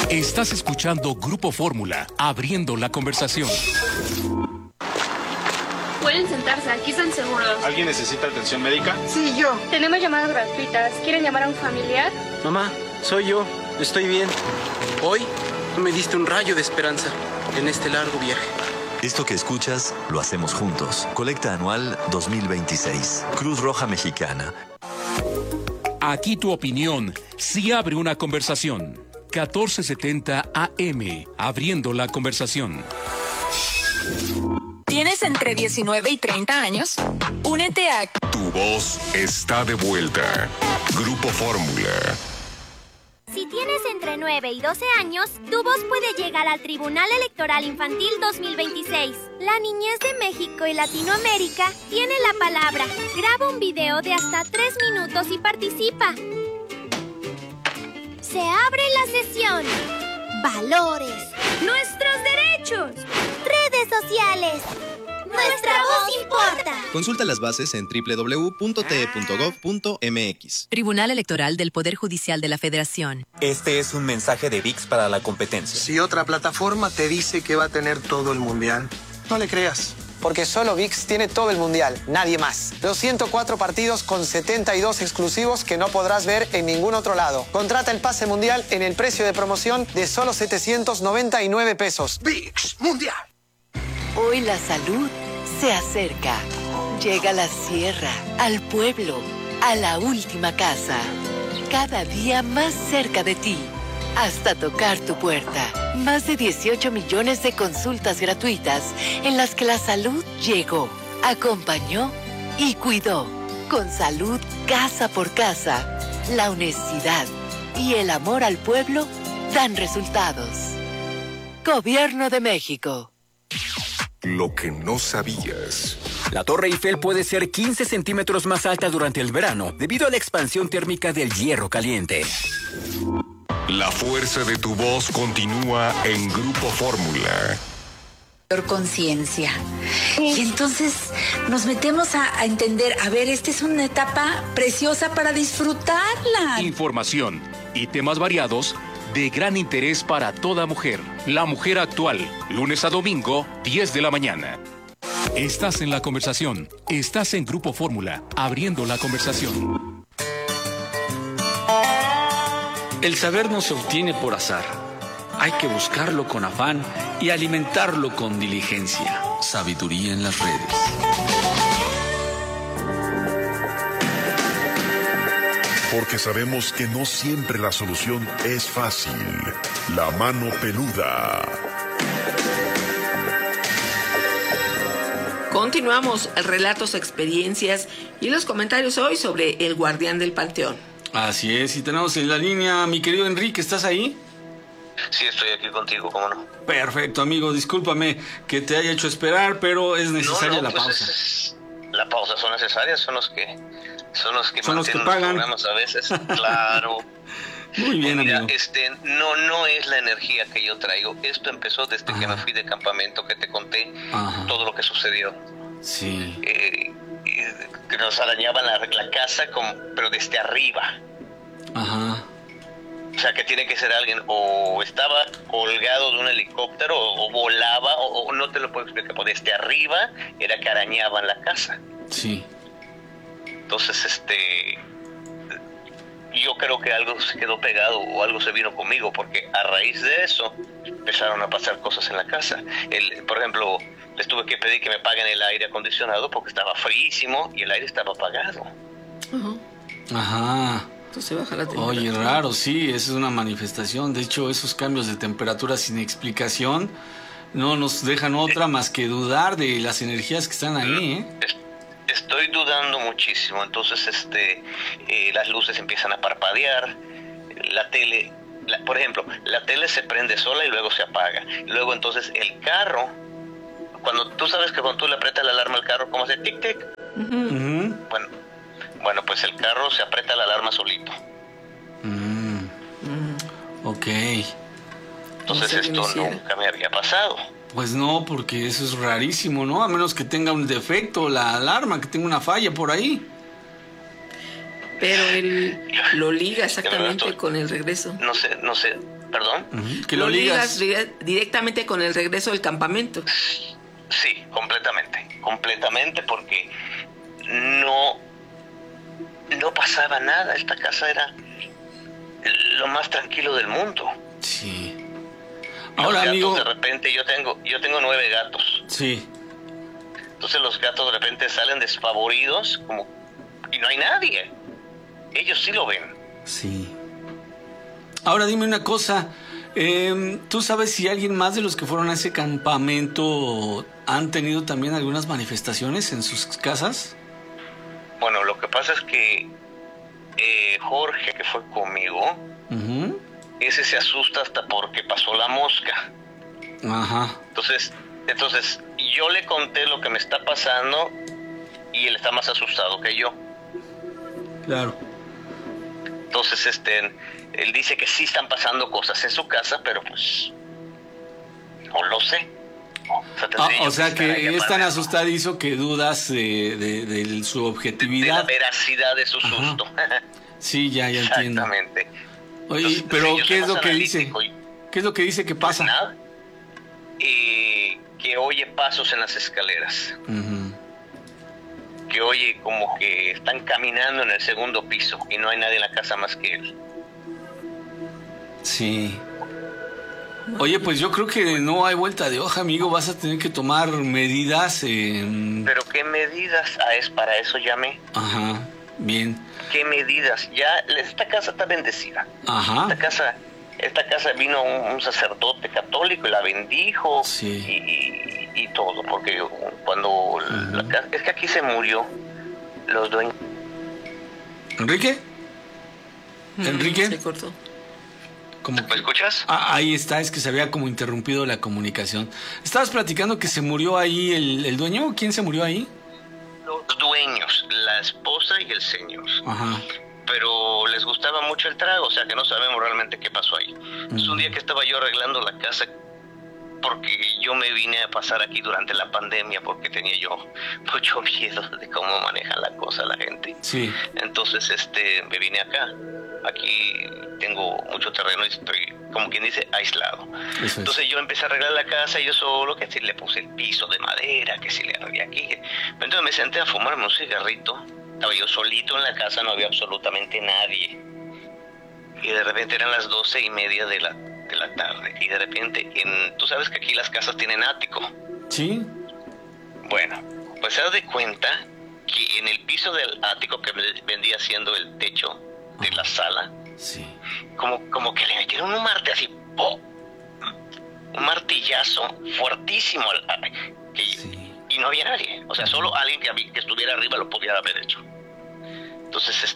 Estás escuchando Grupo Fórmula, abriendo la conversación. Pueden sentarse, aquí están seguros. ¿Alguien necesita atención médica? Sí, yo. Tenemos llamadas gratuitas. ¿Quieren llamar a un familiar? Mamá, soy yo. Estoy bien. Hoy me diste un rayo de esperanza en este largo viaje. Esto que escuchas, lo hacemos juntos. Colecta anual 2026. Cruz Roja Mexicana. Aquí tu opinión sí abre una conversación. 1470 AM, abriendo la conversación. ¿Tienes entre 19 y 30 años? Únete a... Tu voz está de vuelta. Grupo Fórmula. Si tienes entre 9 y 12 años, tu voz puede llegar al Tribunal Electoral Infantil 2026. La Niñez de México y Latinoamérica tiene la palabra. Graba un video de hasta 3 minutos y participa. Se abre la sesión. Valores. Nuestros derechos. Redes sociales. Nuestra voz importa. Consulta las bases en www.te.gov.mx. Tribunal Electoral del Poder Judicial de la Federación. Este es un mensaje de ViX para la competencia. Si otra plataforma te dice que va a tener todo el mundial, no le creas. Porque solo ViX tiene todo el mundial, nadie más. Los 104 partidos con 72 exclusivos que no podrás ver en ningún otro lado. Contrata el pase mundial en el precio de promoción de solo 799 pesos. ViX Mundial. Hoy la salud se acerca. Llega a la sierra, al pueblo, a la última casa. Cada día más cerca de ti, hasta tocar tu puerta. Más de 18 millones de consultas gratuitas en las que la salud llegó, acompañó y cuidó. Con salud casa por casa, la honestidad y el amor al pueblo dan resultados. Gobierno de México. Lo que no sabías. La Torre Eiffel puede ser 15 centímetros más alta durante el verano debido a la expansión térmica del hierro caliente. La fuerza de tu voz continúa en Grupo Fórmula. Conciencia. Y entonces nos metemos a entender, a ver, esta es una etapa preciosa para disfrutarla. Información y temas variados de gran interés para toda mujer. La mujer actual, lunes a domingo, 10 de la mañana. Estás en la conversación. Estás en Grupo Fórmula, abriendo la conversación. El saber no se obtiene por azar. Hay que buscarlo con afán y alimentarlo con diligencia. Sabiduría en las redes. Porque sabemos que no siempre la solución es fácil. La mano peluda. Continuamos relatos, experiencias y los comentarios hoy sobre el guardián del panteón. Así es, y tenemos en la línea a mi querido Enrique, ¿estás ahí? Sí, estoy aquí contigo, ¿cómo no? Perfecto, amigo, discúlpame que te haya hecho esperar, pero es necesaria la pausa. La pausa son necesarias, son los que pagan los programas a veces, claro. Muy bien, mira, amigo. No es la energía que yo traigo. Esto empezó desde que me fui de campamento, que te conté todo lo que sucedió. Sí. Que nos arañaban la casa, pero desde arriba. Ajá. O sea, que tiene que ser alguien o estaba colgado de un helicóptero o volaba, o no te lo puedo explicar, pero desde arriba era que arañaban la casa. Sí. Entonces, yo creo que algo se quedó pegado o algo se vino conmigo, porque a raíz de eso empezaron a pasar cosas en la casa. Por ejemplo, les tuve que pedir que me paguen el aire acondicionado porque estaba fríísimo y el aire estaba apagado. Ajá. Entonces baja la temperatura. Oye, raro, sí, esa es una manifestación. De hecho, esos cambios de temperatura sin explicación no nos dejan otra más que dudar de las energías que están ahí, ¿eh? Estoy dudando muchísimo. Entonces, las luces empiezan a parpadear. La tele, por ejemplo, la tele se prende sola y luego se apaga. Luego, entonces, el carro, cuando tú sabes que cuando tú le aprietas la alarma al carro, ¿cómo hace? Tic, tic. Bueno, pues el carro se aprieta la alarma solito. Ok. Entonces esto nunca me había pasado. Pues no, porque eso es rarísimo, ¿no? A menos que tenga un defecto la alarma, que tenga una falla por ahí. Pero él lo liga exactamente con el regreso. No sé. ¿Perdón? Que lo ligas directamente con el regreso del campamento. Sí, completamente, porque no pasaba nada. Esta casa era lo más tranquilo del mundo. Sí. Ahora, gatos, amigo, de repente yo tengo 9 gatos. Sí. Entonces los gatos de repente salen desfavoridos y no hay nadie. Ellos sí lo ven. Sí. Ahora dime una cosa, ¿tú sabes si alguien más de los que fueron a ese campamento han tenido también algunas manifestaciones en sus casas? Bueno, lo que pasa es que Jorge, que fue conmigo, ese se asusta hasta porque pasó la mosca. Ajá. Entonces yo le conté lo que me está pasando y él está más asustado que yo. Claro. Entonces, él dice que sí están pasando cosas en su casa, pero pues no lo sé. O sea que es tan asustadizo que dudas de su objetividad. De la veracidad de su susto. Sí, ya entiendo. Exactamente. Oye, entonces, pero yo ¿qué es soy lo más que dice? analítico ¿Qué es lo que dice que pasa? Pues nada. Que oye pasos en las escaleras. Que oye como que están caminando en el segundo piso y no hay nadie en la casa más que él. Sí. Oye, pues yo creo que no hay vuelta de hoja, amigo. Vas a tener que tomar medidas. ¿Pero qué medidas? Para eso llamé. Ajá, bien. ¿Qué medidas? Ya, esta casa está bendecida. Ajá. Esta casa vino un sacerdote católico y la bendijo. Sí. Y todo, porque cuando es que aquí se murió los dueños. ¿Enrique? ¿Enrique? Se cortó. ¿Me escuchas? Ahí está, es que se había como interrumpido la comunicación. Estabas platicando que se murió ahí el dueño. ¿Quién se murió ahí? Los dueños, la esposa y el señor. Ajá. Pero les gustaba mucho el trago, o sea que no sabemos realmente qué pasó ahí. Es un día que estaba yo arreglando la casa, porque yo me vine a pasar aquí durante la pandemia, porque tenía yo mucho miedo de cómo manejan la cosa la gente. Sí. Entonces me vine acá. Aquí tengo mucho terreno y estoy, como quien dice, aislado. Entonces yo empecé a arreglar la casa yo solo, que si le puse el piso de madera, que si le arreglé aquí. Entonces me senté a fumarme un cigarrito. Estaba yo solito en la casa, no había absolutamente nadie. Y de repente eran las 12:30 de la tarde. Y de repente, tú sabes que aquí las casas tienen ático. Sí. Bueno, pues se da de cuenta que en el piso del ático, que vendría siendo el techo de la sala, sí, como que le metieron un martillo así, ¡oh! Un martillazo fuertísimo, y no había nadie. O sea, solo alguien que estuviera arriba lo pudiera haber hecho. Entonces,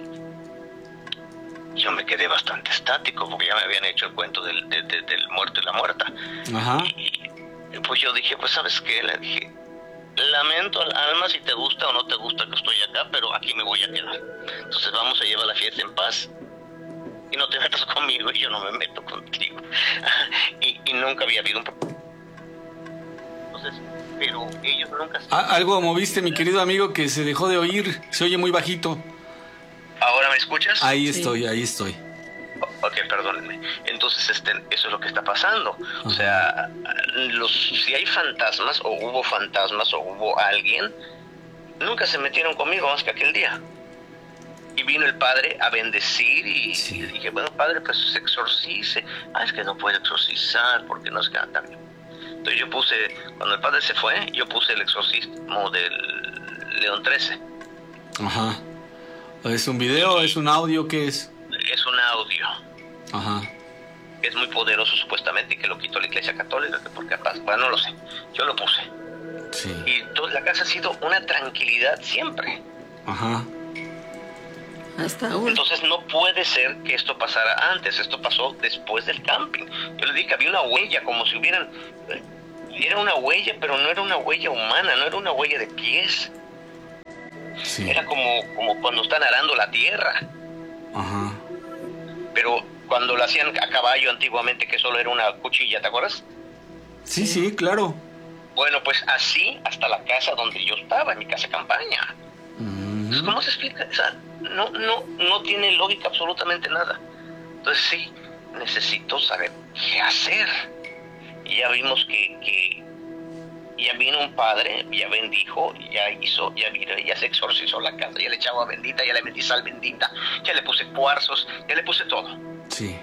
yo me quedé bastante estático, porque ya me habían hecho el cuento del muerto y la muerta. Ajá. Y pues yo dije, pues, ¿sabes qué? Le dije, lamento al alma si te gusta o no te gusta que estoy acá, pero aquí me voy a quedar. Entonces vamos a llevar la fiesta en paz y no te metas conmigo y yo no me meto contigo. y nunca había habido un problema. Entonces, pero ellos nunca... Algo moviste, mi querido amigo, que se dejó de oír. Se oye muy bajito. ¿Ahora me escuchas? Ahí estoy. Ok, perdónenme. Entonces, eso es lo que está pasando. O sea, si hay fantasmas, o hubo alguien, nunca se metieron conmigo más que aquel día. Y vino el padre a bendecir y dije, bueno, padre, pues se exorcice. Es que no puede exorcizar porque no es que tan bien. Entonces yo puse, cuando el padre se fue, yo puse el exorcismo del León 13. Ajá. ¿Es un video? ¿Es un audio? ¿Qué es? Es un audio. Ajá. Que es muy poderoso supuestamente y que lo quitó la Iglesia Católica, porque bueno, no lo sé. Yo lo puse. Sí. Y la casa ha sido una tranquilidad siempre. Ajá. Hasta ahora. Entonces no puede ser que esto pasara antes. Esto pasó después del camping. Yo le dije que había una huella, como si hubieran... Era una huella, pero no era una huella humana, no era una huella de pies. Sí. Era como cuando están arando la tierra. Ajá. Pero cuando lo hacían a caballo antiguamente, que solo era una cuchilla, ¿te acuerdas? Sí, claro. Bueno, pues así hasta la casa donde yo estaba, en mi casa de campaña. Entonces, ¿cómo se explica? O sea, no tiene lógica absolutamente nada. Entonces sí, necesito saber qué hacer. Y ya vimos que ya vino un padre, ya bendijo, ya hizo, ya vino, ya se exorcizó la casa, ya le echaba agua bendita, ya le metí sal bendita, ya le puse cuarzos, ya le puse todo. Sí.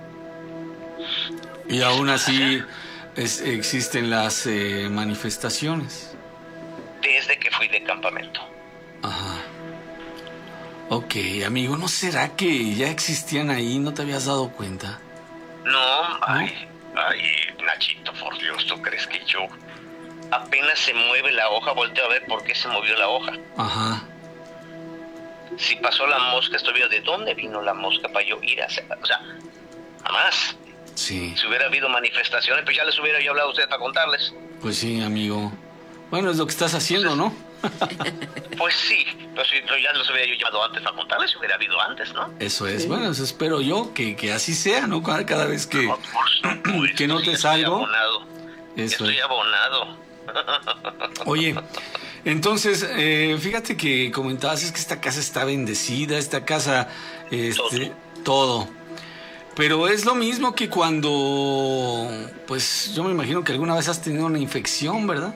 Y aún así existen las manifestaciones. Desde que fui de campamento. Ajá. Ok, amigo, ¿no será que ya existían ahí? ¿No te habías dado cuenta? No, ay, Nachito, por Dios, ¿tú crees que yo apenas se mueve la hoja, volteo a ver por qué se movió la hoja? Ajá. Si pasó la mosca, estoy viendo de dónde vino la mosca para yo ir a hacer, o sea, jamás. Sí. Si hubiera habido manifestaciones, pues ya les hubiera yo hablado a ustedes para contarles. Pues sí, amigo. Bueno, es lo que estás haciendo, ¿no? Pues sí, pero si ya los hubiera yo llamado antes para contarles, hubiera habido antes, ¿no? Eso es, bueno, eso espero yo, que así sea, ¿no? Cada vez que, que notes algo. Estoy abonado. Oye, entonces, fíjate que comentabas, es que esta casa está bendecida, esta casa, todo. Pero es lo mismo que cuando, pues yo me imagino que alguna vez has tenido una infección, ¿verdad?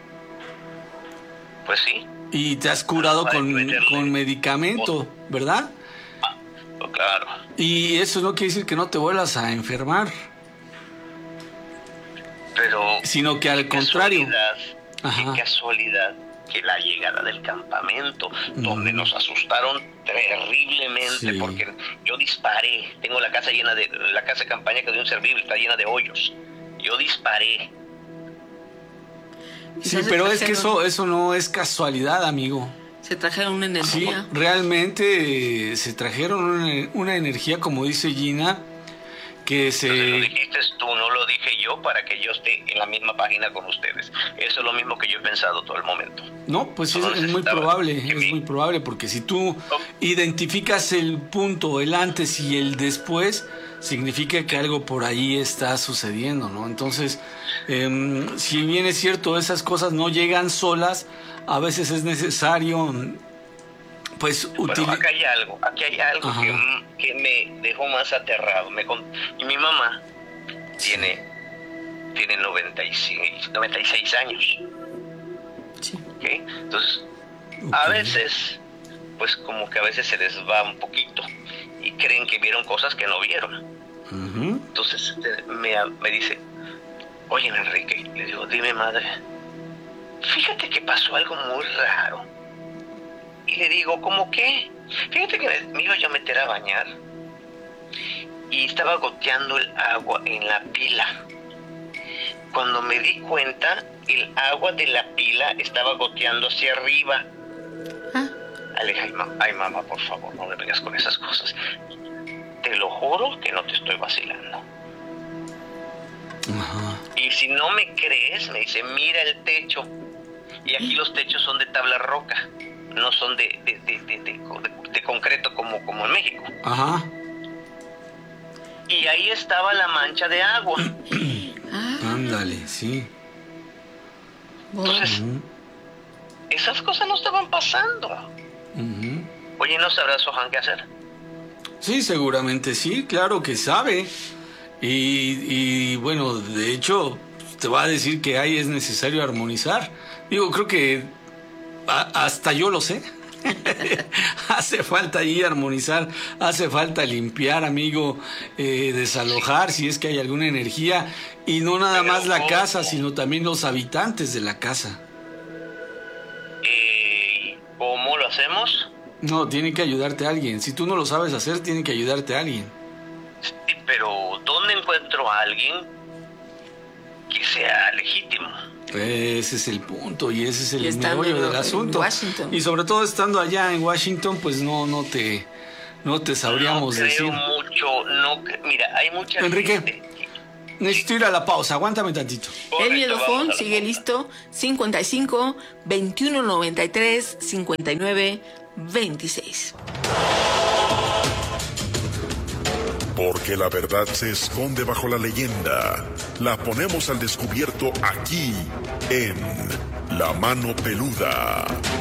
Pues sí. Y te has curado con medicamento, ¿verdad? Claro. Y eso no quiere decir que no te vuelvas a enfermar. Pero... Sino que al contrario. Qué casualidad que la llegada del campamento, donde nos asustaron terriblemente, porque yo disparé. Tengo la casa llena de... La casa de campaña que dio inservible, está llena de hoyos. Yo disparé. Sí, pero es que eso no es casualidad, amigo. Se trajeron una energía. Sí, realmente se trajeron una energía, como dice Gina, que se... Entonces lo dijiste tú, no lo dije yo, para que yo esté en la misma página con ustedes. Eso es lo mismo que yo he pensado todo el momento. No, pues es muy probable, porque si tú identificas el punto, el antes y el después, significa que algo por ahí está sucediendo, ¿no? Entonces, si bien es cierto, esas cosas no llegan solas, a veces es necesario, pues, utilizar... Bueno, aquí hay algo que me dejó más aterrado. Y mi mamá tiene 96 años. Sí. ¿Okay? Entonces, a veces, pues como que a veces se les va un poquito y creen que vieron cosas que no vieron. Entonces me dice, oye, Enrique, le digo, dime, madre, fíjate que pasó algo muy raro. Y le digo, ¿cómo qué? Fíjate que me iba yo a meter a bañar y estaba goteando el agua en la pila. Cuando me di cuenta, el agua de la pila estaba goteando hacia arriba. Le dije, ay, mamá, por favor, no me vengas con esas cosas. Te lo juro que no te estoy vacilando. Y si no me crees, me dice, mira el techo. Y aquí los techos son de tabla roca, no son de concreto como en México. Ajá. Y ahí estaba la mancha de agua. Ándale, sí. Entonces, esas cosas no estaban pasando. Oye, ¿no sabrá Sohan qué hacer? Sí, seguramente sí, claro que sabe. Y bueno, de hecho, te va a decir que ahí es necesario armonizar. Digo, creo que hasta yo lo sé. Hace falta ahí armonizar, hace falta limpiar, amigo, desalojar si es que hay alguna energía, y no nada más la casa, sino también los habitantes de la casa. ¿Cómo lo hacemos? No, tiene que ayudarte a alguien. Si tú no lo sabes hacer, tiene que ayudarte a alguien. Sí, pero ¿dónde encuentro a alguien que sea legítimo? Ese es el punto y ese es el meollo del asunto. Y sobre todo estando allá en Washington, pues no te sabríamos decir. No creo mucho, mira, hay mucha Enrique, gente. Necesito ir a la pausa, aguántame tantito. El Miedofón sigue listo, 55 21 93 59 26. Porque la verdad se esconde bajo la leyenda. La ponemos al descubierto aquí, en La Mano Peluda.